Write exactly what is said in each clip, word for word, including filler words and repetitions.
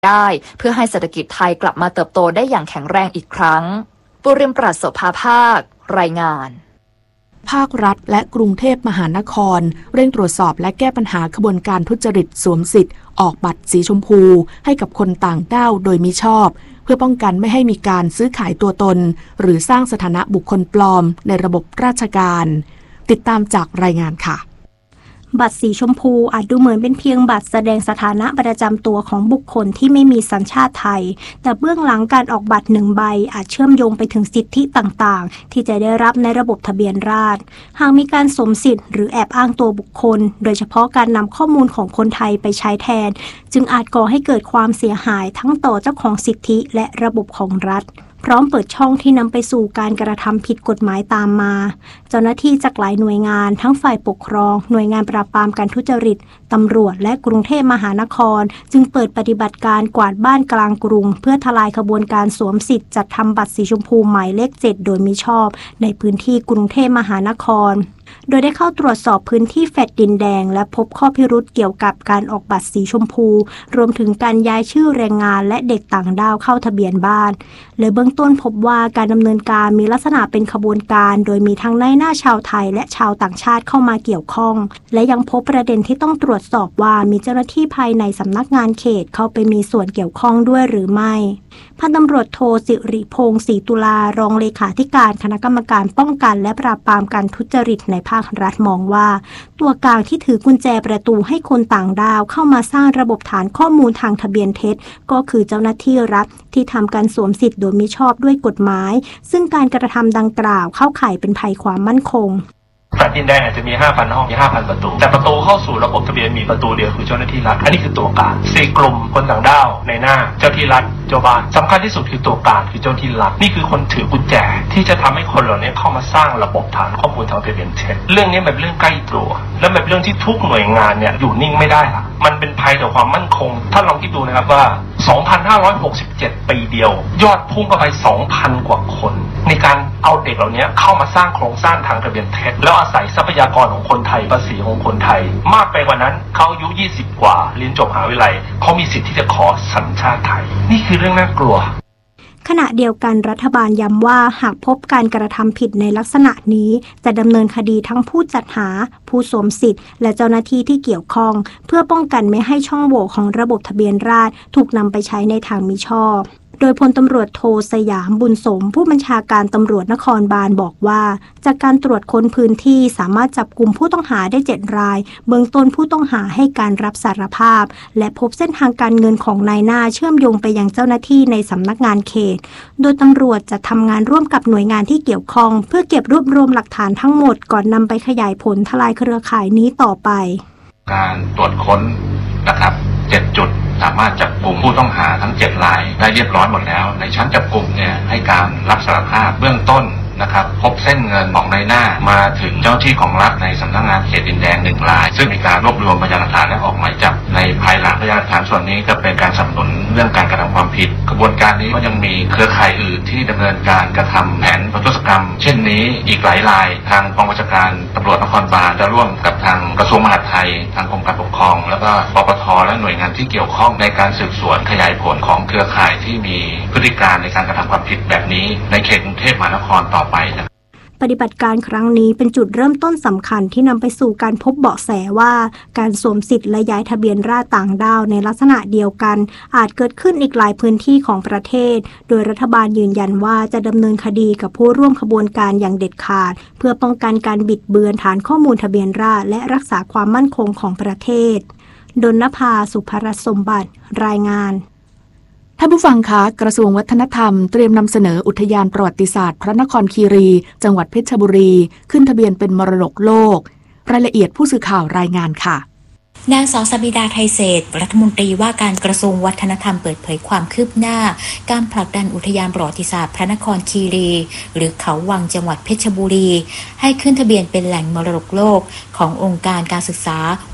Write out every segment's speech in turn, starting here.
ได้เพื่อให้เศรษฐกิจไทยกลับมาเติบโตได้อย่างแข็งแรงอีกครั้งปุริมปราศโสภาภาครายงานภาครัฐและกรุงเทพมหานครเร่งตรวจสอบและแก้ปัญหาขบวนการทุจริตสวมสิทธิ์ออกบัตรสีชมพูให้กับคนต่างด้าวโดยมิชอบเพื่อป้องกันไม่ให้มีการซื้อขายตัวตนหรือสร้างสถานะบุคคลปลอมในระบบราชการติดตามจากรายงานค่ะบัตรสีชมพูอาจดูเหมือนเป็นเพียงบัตรแสดงสถานะประจำตัวของบุคคลที่ไม่มีสัญชาติไทยแต่เบื้องหลังการออกบัตรหนึ่งใบอาจเชื่อมโยงไปถึงสิทธิต่างๆที่จะได้รับในระบบทะเบียนราษฎร์หากมีการสวมสิทธิ์หรือแอบอ้างตัวบุคคลโดยเฉพาะการนำข้อมูลของคนไทยไปใช้แทนจึงอาจก่อให้เกิดความเสียหายทั้งต่อเจ้าของสิทธิและระบบของรัฐพร้อมเปิดช่องที่นำไปสู่การกระทำผิดกฎหมายตามมาเจ้าหน้าที่จากหลายหน่วยงานทั้งฝ่ายปกครองหน่วยงานปราบปรามการทุจริตตำรวจและกรุงเทพมหานครจึงเปิดปฏิบัติการกวาดบ้านกลางกรุงเพื่อทลายขบวนการสวมสิทธิ์จัดทำบัตรสีชมพูหมายเลขเจ็ดโดยมิชอบในพื้นที่กรุงเทพมหานครโดยได้เข้าตรวจสอบพื้นที่แฟลตดินแดงและพบข้อพิรุธเกี่ยวกับการออกบัตรสีชมพูรวมถึงการย้ายชื่อแรงงานและเด็กต่างด้าวเข้าทะเบียนบ้านและเบื้องต้นพบว่าการดำเนินการมีลักษณะเป็นขบวนการโดยมีทั้งนายหน้าชาวไทยและชาวต่างชาติเข้ามาเกี่ยวข้องและยังพบประเด็นที่ต้องตรวจสอบว่ามีเจ้าหน้าที่ภายในสำนักงานเขตเข้าไปมีส่วนเกี่ยวข้องด้วยหรือไม่พันตำรวจโทสิริพงษ์ศรีตุลารองเลขาธิการคณะกรรมการป้องกันและปราบปรามการทุจริตในภาครัฐมองว่าตัวกลางที่ถือกุญแจประตูให้คนต่างดาวเข้ามาสร้างระบบฐานข้อมูลทางทะเบียนเท็จก็คือเจ้าหน้าที่รัฐที่ทำการสวมสิทธิ์โดยมิชอบด้วยกฎหมายซึ่งการกระทำดังกล่าวเข้าข่ายเป็นภัยความมั่นคงแฟลตดินแดงอาจจะมี ห้าพัน ห้องมี ห้าพัน ประตูแต่ประตูเข้าสู่ระบบทะเบียนมีประตูเดียวคือเจ้าหน้าที่รัฐอันนี้คือตัวกลางสี่กลุ่มคนต่างด้าวในหน้าเจ้าที่รัฐเจ้าบ้านสำคัญที่สุดคือตัวกลางคือเจ้าที่รัฐนี่คือคนถือกุญแจที่จะทำให้คนเหล่านี้เข้ามาสร้างระบบฐานข้อมูลทางทะเบียนเท็จเรื่องนี้เป็นเรื่องใกล้ตัวและเป็นเรื่องที่ทุกหน่วยงานเนี่ยอยู่นิ่งไม่ได้ละมันเป็นภัยต่อความมั่นคงท่านลองคิดดูนะครับว่า สองพันห้าร้อยหกสิบเจ็ด ปีเดียวยอดพุ่งเข้าไป สองพัน กว่าคนในการเอาเด็กเหล่านี้เข้ามาสร้างโครงสร้างทางทะเบียนเท็จแล้วอาศัยทรัพยากรของคนไทยภาษีของคนไทยมากไปกว่านั้นเขาอายุยี่สิบกว่าเรียนจบมหาวิทยาลัยเขามีสิทธิ์ที่จะขอสัญชาติไทยนี่คือเรื่องน่ากลัวขณะเดียวกันรัฐบาลย้ำว่าหากพบการกระทำผิดในลักษณะนี้จะดำเนินคดีทั้งผู้จัดหาผู้สวมสิทธิ์และเจ้าหน้าที่ที่เกี่ยวข้องเพื่อป้องกันไม่ให้ช่องโหว่ของระบบทะเบียนราษฎร์ถูกนำไปใช้ในทางมิชอบโดยพลตำรวจโทสยามบุญสมผู้บัญชาการตำรวจนครบาลบอกว่าจากการตรวจค้นพื้นที่สามารถจับกลุ่มผู้ต้องหาได้เจ็ดรายเบื้องต้นผู้ต้องหาให้การรับสารภาพและพบเส้นทางการเงินของนายหน้าเชื่อมโยงไปยังเจ้าหน้าที่ในสำนักงานเขตโดยตำรวจจะทำงานร่วมกับหน่วยงานที่เกี่ยวข้องเพื่อเก็บรวบรวมหลักฐานทั้งหมดก่อนนำไปขยายผลทลายเครือข่ายนี้ต่อไปการตรวจค้นนะครับเจ็ดจุดสามารถจับกลุ่มผู้ต้องหาทั้งเจ็ดรายได้เรียบร้อยหมดแล้วในชั้นจับกลุ่มเนี่ยให้การรับสารภาพเบื้องต้นนะครับพบเส้นเงินของนายหน้ามาถึงเจ้าที่ของรัฐในสำนักงานเขตดินแดงหนึ่งรายซึ่งมีการรวบรวมพยานหลักฐานและออกหมายจับในภายหลังพยานหลักฐานส่วนนี้ก็เป็นการสนับสนุนเรื่องการกระทำความผิดกระบวนการนี้ก็ยังมีเครือข่ายอื่นที่ดำเนินการกระทำแผนประทุษกรรมเช่นนี้อีกหลายรายทางกองบัญชาการตำรวจนครบาลจะร่วมกับทางกระทรวงมหาดไทยทางกรมการปกครองแล้วก็ปปทและหน่วยงานที่เกี่ยวข้องในการสืบสวนขยายผลของเครือข่ายที่มีพฤติการในการกระทำความผิดแบบนี้ในเขตกรุงเทพมหานครต่อไปปฏิบัติการครั้งนี้เป็นจุดเริ่มต้นสำคัญที่นำไปสู่การพบเบาะแสว่าการสวมสิทธิ์และย้ายทะเบียนราษฎร์ต่างด้าวในลักษณะเดียวกันอาจเกิดขึ้นอีกหลายพื้นที่ของประเทศโดยรัฐบาลยืนยันว่าจะดำเนินคดีกับผู้ร่วมขบวนการอย่างเด็ดขาดเพื่อป้องกันการบิดเบือนฐานข้อมูลทะเบียนราษฎร์และรักษาความมั่นคงของประเทศดลนภาสุภรสมบัติรายงานท่านผู้ฟังคะกระทรวงวัฒนธรรมเตรียมนำเสนออุทยานประวัติศาสตร์พระนครคีรีจังหวัดเพชรบุรีขึ้นทะเบียนเป็นมรดกโลกรายละเอียดผู้สื่อข่าวรายงานค่ะนางสาวสบิดาไทยเศรษฐ์รัฐมนตรีว่าการกระทรวงวัฒนธรรมเปิดเผยความคืบหน้าการผลักดันอุทยานประวัติศาสตร์พระนครคีรีหรือเขาวังจังหวัดเพชรบุรีให้ขึ้นทะเบียนเป็นแหล่งมรดกโลกขององค์การการศึกษา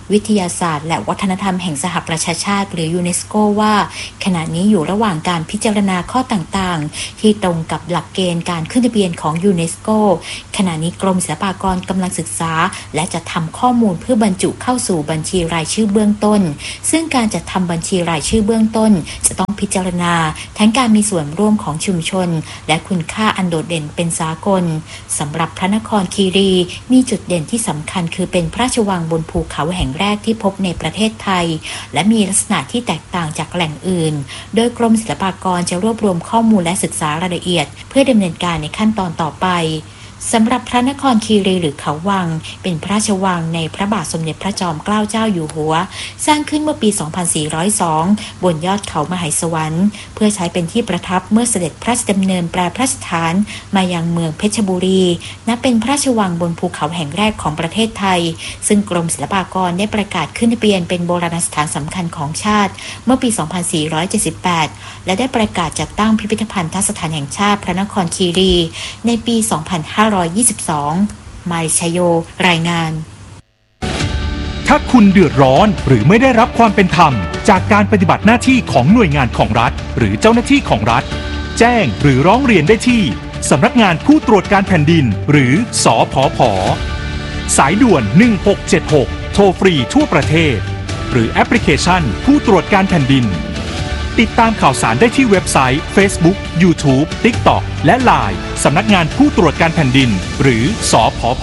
วิทยาศาสตร์และวัฒนธรรมแห่งสหประชาชาติหรือยูเนสโกว่าขณะนี้อยู่ระหว่างการพิจารณาข้อต่างๆที่ตรงกับหลักเกณฑ์การขึ้นทะเบียนของยูเนสโกขณะนี้กรมศิลปากรกำลังศึกษาและจะทำข้อมูลเพื่อบรรจุเข้าสู่บัญชีรายชื่อเบื้องต้นซึ่งการจัดทำบัญชีรายชื่อเบื้องต้นจะต้องพิจารณาทั้งการมีส่วนร่วมของชุมชนและคุณค่าอันโดดเด่นเป็นสากลสำหรับพระนครคีรีมีจุดเด่นที่สำคัญคือเป็นพระราชวังบนภูเขาแห่งแรกที่พบในประเทศไทยและมีลักษณะที่แตกต่างจากแหล่งอื่นโดยกรมศิลปากรจะรวบรวมข้อมูลและศึกษารายละเอียดเพื่อดำเนินการในขั้นตอนต่อไปสำหรับพระนครคีรีหรือเขาวังเป็นพระราชวังในพระบาทสมเด็จพระจอมเกล้าเจ้าอยู่หัวสร้างขึ้นเมื่อปี สองพันสี่ร้อยสอง บนยอดเขามหาสวรรค์เพื่อใช้เป็นที่ประทับเมื่อเสด็จพระราชดำเนินแปรพระราชฐานมายังเมืองเพชรบุรีนับเป็นพระราชวังบนภูเขาแห่งแรกของประเทศไทยซึ่งกรมศิลปากรได้ประกาศขึ้นทะเบียนเป็นโบราณสถานสำคัญของชาติเมื่อปี สองพันสี่ร้อยเจ็ดสิบแปด และได้ประกาศจัดตั้งพิพิธภัณฑสถานแห่งชาติพระนครคีรีในปี สองพันห้าร้อยยี่สิบสอง มายชโยรายงานถ้าคุณเดือดร้อนหรือไม่ได้รับความเป็นธรรมจากการปฏิบัติหน้าที่ของหน่วยงานของรัฐหรือเจ้าหน้าที่ของรัฐแจ้งหรือร้องเรียนได้ที่สำนักงานผู้ตรวจการแผ่นดินหรือสผผ.สายด่วนหนึ่งหกเจ็ดหกโทรฟรีทั่วประเทศหรือแอปพลิเคชันผู้ตรวจการแผ่นดินติดตามข่าวสารได้ที่เว็บไซต์ Facebook YouTube TikTok และ ไลน์ สำนักงานผู้ตรวจการแผ่นดินหรือสผผ.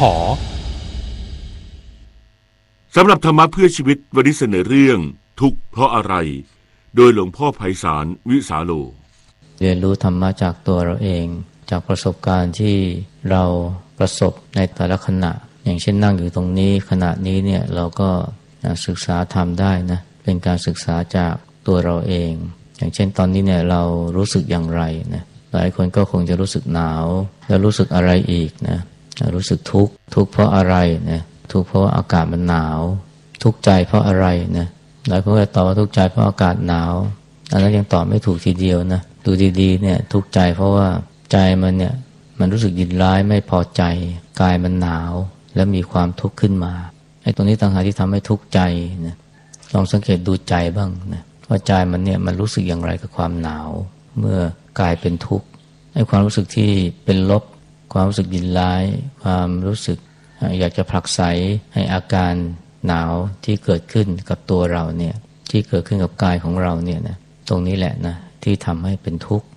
สำหรับธรรมะเพื่อชีวิตวันนี้เสนอเรื่องทุกข์เพราะอะไรโดยหลวงพ่อไพศาลวิสาโลเรียนรู้ธรรมะจากตัวเราเองจากประสบการณ์ที่เราประสบในแต่ละขณะอย่างเช่นนั่งอยู่ตรงนี้ขณะนี้เนี่ยเราก็ศึกษาธรรมได้นะเป็นการศึกษาจากตัวเราเองอย่างเช่นตอนนี้เนี่ยเรารู้สึกอย่างไรนะหลายคนก็คงจะรู้สึกหนาวแล้วรู้สึกอะไรอีกนะรู้สึกทุกข์ทุกข์เพราะอะไรนะทุกข์เพราะอากาศมันหนาวทุกข์ใจเพราะอะไรนะหลายคนก็ตอบว่าทุกข์ใจเพราะอากาศหนาวอันนั้นยังตอบไม่ถูกทีเดียวนะดูดีๆเนี่ยทุกข์ใจเพราะว่าใจมันเนี่ยมันรู้สึกยินร้ายไม่พอใจกายมันหนาวและมีความทุกข์ขึ้นมาไอ้ตรงนี้ต่างหากที่ทำให้ทุกข์ใจนะลองสังเกตดูใจบ้างนะว่าใจมันเนี่ยมันรู้สึกอย่างไรกับความหนาวเมื่อกายเป็นทุกข์ไอ้ความรู้สึกที่เป็นลบความรู้สึกยินร้ายความรู้สึกอยากจะผลักไสให้อาการหนาวที่เกิดขึ้นกับตัวเราเนี่ยที่เกิดขึ้นกับกายของเราเนี่ยนะตรงนี้แหละนะที่ทำให้เป็นทุกข์